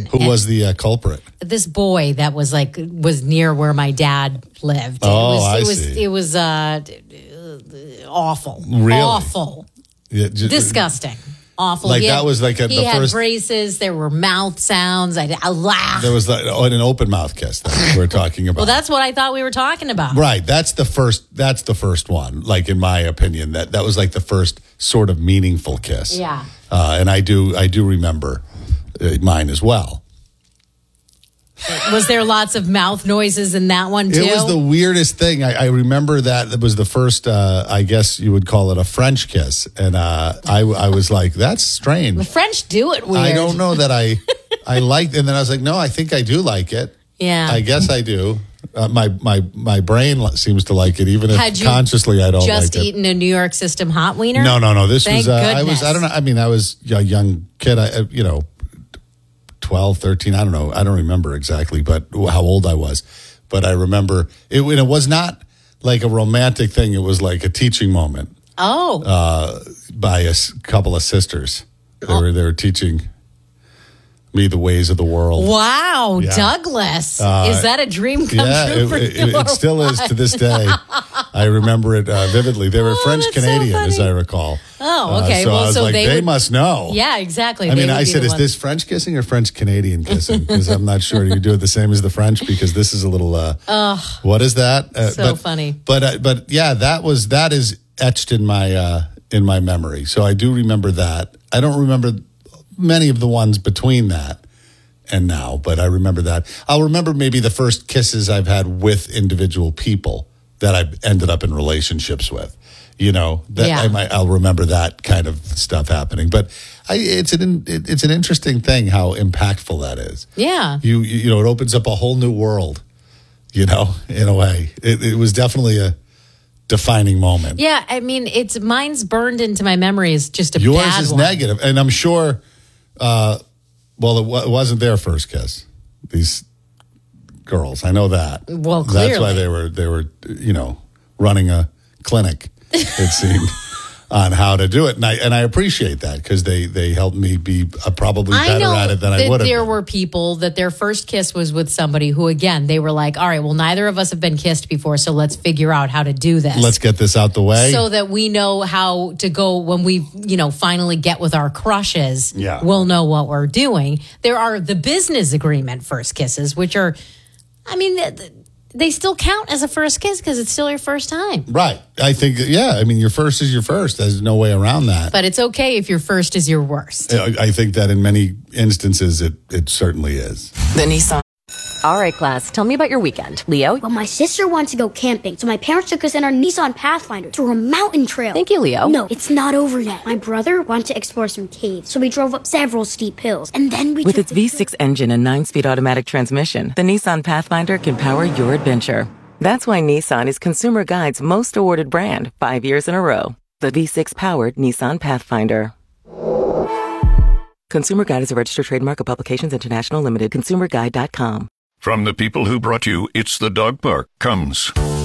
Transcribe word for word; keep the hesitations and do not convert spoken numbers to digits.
Who was the uh, culprit? This boy that was like was near where my dad lived. Oh, it was, I it was, see. It was uh, awful. Really? Awful. Yeah, just, Disgusting. Awful. Like He that had- was like at he the had first. braces. There were mouth sounds. I, I laughed. There was like, oh, an open mouth kiss that we're talking about. Well, that's what I thought we were talking about. Right. That's the first. That's the first one. Like in my opinion, that that was like the first sort of meaningful kiss. Yeah. Uh, and I do I do remember uh, mine as well. Was there lots of mouth noises in that one too? It was the weirdest thing. I, I remember that it was the first. Uh, I guess you would call it a French kiss, and uh, I I was like, that's strange. The French do it weird. I don't know that I I liked, and then I was like, no, I think I do like it. Yeah. I guess I do. Uh, my my my brain seems to like it, even if Had you consciously I don't Just like it. eaten a New York System hot wiener? No, no, no. This Thank was uh, I goodness. was I don't know. I mean, I was a young kid. I uh, you know, twelve, thirteen, I don't know. I don't remember exactly, but how old I was. But I remember it. And it was not like a romantic thing. It was like a teaching moment Oh. uh, by a s- couple of sisters. They were they were teaching me the ways of the world. Wow, Yeah. Douglas. Uh, is that a dream come Yeah, true it, for it, you? it, or it still is what? to this day. I remember it uh, vividly. They were Oh, French that's so Canadian, as funny. I recall. Oh, Uh, okay. so Well, I was so like, they they would- must know. Yeah, exactly. I They mean, would I be said, the is ones- this French kissing or French Canadian kissing? Because I'm not sure you do it the same as the French, because this is a little. Uh, what is that? Uh, So but, funny. But uh, but yeah, that was that is etched in my uh, in my memory. So I do remember that. I don't remember many of the ones between that and now, but I remember that. I'll remember maybe the first kisses I've had with individual people that I've ended up in relationships with. You know, that Yeah. I might, I'll remember that kind of stuff happening. But I, it's an it, it's an interesting thing how impactful that is. Yeah. You you you know, it opens up a whole new world. You know, in a way, it, it was definitely a defining moment. Yeah, I mean, it's mine's burned into my memory as just a Yours bad is one. negative, and I'm sure. Uh, well, it, wa- it wasn't their first kiss. These girls, I know that. Well, that's why clearly. they were they were you know running a clinic. It seemed. On how to do it, and I and I appreciate that because they they helped me be uh, probably I better know at it than that I would have. there been. were people that their first kiss was with somebody who, again, they were like, all right, well, neither of us have been kissed before, so let's figure out how to do this. Let's get this out the way. so that we know how to go when we, you know, finally get with our crushes. Yeah. We'll know what we're doing. There are the business agreement first kisses, which are, I mean, th- they still count as a first kiss because it's still your first time. Right. I think, yeah, I mean, your first is your first. There's no way around that. But it's okay if your first is your worst. I I think that in many instances, it, it certainly is. The Nissan. All right, class, tell me about your weekend. Leo? Well, my sister wanted to go camping, so my parents took us in our Nissan Pathfinder through a mountain trail. Thank you, Leo. No, it's not over yet. My brother wanted to explore some caves, so we drove up several steep hills, and then we With took its the V six engine and nine-speed automatic transmission, the Nissan Pathfinder can power your adventure. That's why Nissan is Consumer Guide's most awarded brand five years in a row. The V six-powered Nissan Pathfinder. Consumer Guide is a registered trademark of Publications International Limited. consumer guide dot com. From the people who brought you It's the Dog Park comes